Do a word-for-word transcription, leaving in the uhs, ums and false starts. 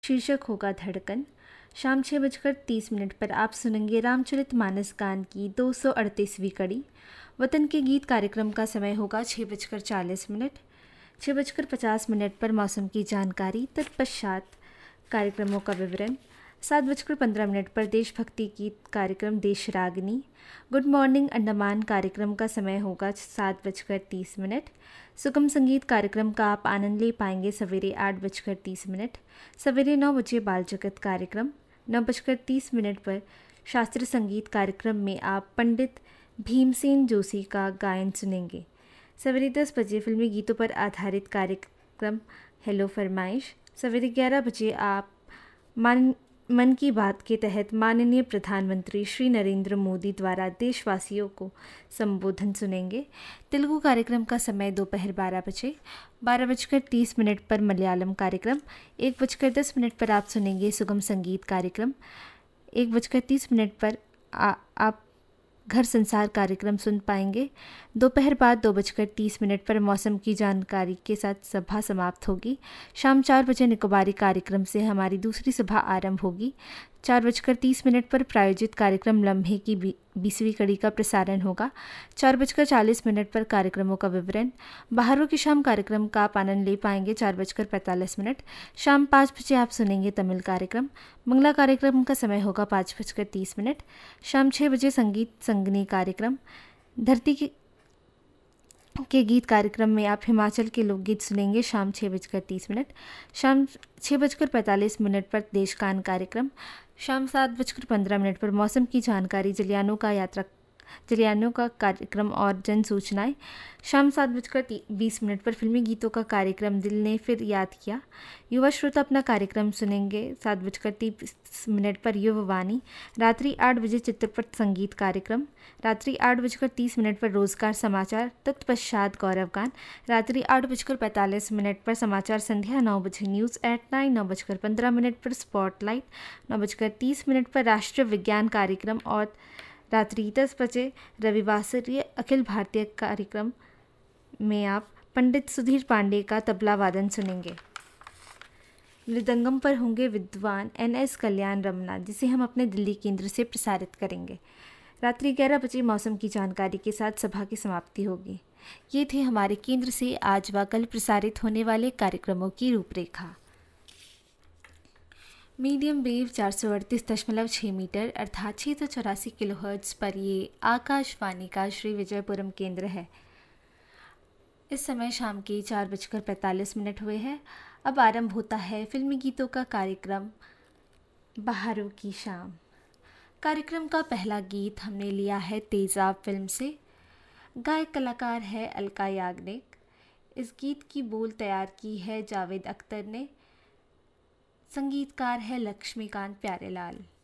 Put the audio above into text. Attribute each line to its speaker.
Speaker 1: शीर्षक होगा धड़कन। शाम छः बजकर तीस मिनट पर आप सुनेंगे रामचरितमानस गान की दो सौ अड़तीसवीं कड़ी। वतन के गीत कार्यक्रम का समय होगा छः बजकर चालीस मिनट। छः बजकर पचास मिनट पर मौसम की जानकारी, तत्पश्चात कार्यक्रमों का विवरण। सात बजकर पंद्रह मिनट पर देशभक्ति गीत कार्यक्रम देश रागनी। गुड मॉर्निंग अंडमान कार्यक्रम का समय होगा सात बजकर तीस मिनट। सुगम संगीत कार्यक्रम का आप आनंद ले पाएंगे सवेरे आठ बजकर तीस मिनट। सवेरे नौ बजे बाल जगत कार्यक्रम। नौ बजकर तीस मिनट पर शास्त्रीय संगीत कार्यक्रम में आप पंडित भीमसेन जोशी का गायन सुनेंगे। सवेरे दस बजे फिल्मी गीतों पर आधारित कार्यक्रम हेलो फरमाइश। सवेरे ग्यारह बजे आप मान मन की बात के तहत माननीय प्रधानमंत्री श्री नरेंद्र मोदी द्वारा देशवासियों को संबोधन सुनेंगे। तेलुगु कार्यक्रम का समय दोपहर बारह बजे। बारह बजकर तीस मिनट पर मलयालम कार्यक्रम। एक बजकर दस मिनट पर आप सुनेंगे सुगम संगीत कार्यक्रम। एक बजकर तीस मिनट पर आ, आप घर संसार कार्यक्रम सुन पाएंगे। दोपहर बाद दो बजकर तीस मिनट पर मौसम की जानकारी के साथ सभा समाप्त होगी। शाम चार बजे निकोबारी कार्यक्रम से हमारी दूसरी सभा आरंभ होगी। चार बजकर तीस मिनट पर प्रायोजित कार्यक्रम लम्हे की बीसवीं कड़ी का प्रसारण होगा। चार बजकर चालीस मिनट पर कार्यक्रमों का विवरण। बाहरों की शाम कार्यक्रम का आप आनंद ले पाएंगे चार बजकर पैंतालीस मिनट। शाम पाँच बजे आप सुनेंगे तमिल कार्यक्रम। मंगला कार्यक्रम का समय होगा पाँच बजकर तीस मिनट। शाम छः बजे संगीत संगनी कार्यक्रम। धरती की के गीत कार्यक्रम में आप हिमाचल के लोकगीत सुनेंगे शाम छः बजकर तीस मिनट। शाम छः बजकर पैंतालीस मिनट पर देशगान कार्यक्रम। शाम सात बजकर पंद्रह मिनट पर मौसम की जानकारी, जलियानों का यात्रा जलियानों का कार्यक्रम और जन सूचनाएँ। शाम सात बजकर बीस मिनट पर फिल्मी गीतों का कार्यक्रम दिल ने फिर याद किया। युवा श्रोता अपना कार्यक्रम सुनेंगे सात बजकर तीस मिनट पर युववाणी। रात्रि आठ बजे चित्रपट संगीत कार्यक्रम। रात्रि आठ बजकर तीस मिनट पर रोजगार समाचार, तत्पश्चात गौरव गान। रात्रि आठ बजकर पैंतालीस मिनट पर समाचार संध्या। नौ बजे न्यूज़ एट नाइन। नौ बजकर पंद्रह मिनट पर स्पॉटलाइट। नौ बजकर तीस मिनट पर राष्ट्रीय विज्ञान कार्यक्रम और रात्रि दस बजे रविवासरीय अखिल भारतीय कार्यक्रम में आप पंडित सुधीर पांडे का तबला वादन सुनेंगे। मृदंगम पर होंगे विद्वान एन एस कल्याण रमना, जिसे हम अपने दिल्ली केंद्र से प्रसारित करेंगे। रात्रि ग्यारह बजे मौसम की जानकारी के साथ सभा की समाप्ति होगी। ये थे हमारे केंद्र से आज व कल प्रसारित होने वाले कार्यक्रमों की रूपरेखा। मीडियम वेव चार सौ अड़तीस दशमलव छः मीटर अर्थात छः सौ चौरासी किलो हर्ट्ज़ पर ये आकाशवाणी का श्री विजयपुरम केंद्र है। इस समय शाम के चार बजकर पैंतालीस मिनट हुए हैं। अब आरंभ होता है फिल्मी गीतों का कार्यक्रम बाहरों की शाम। कार्यक्रम का पहला गीत हमने लिया है तेजाब फिल्म से। गायक कलाकार है अलका याग्निक। इस गीत की बोल तैयार की है जावेद अख्तर ने। संगीतकार है लक्ष्मीकांत प्यारेलाल।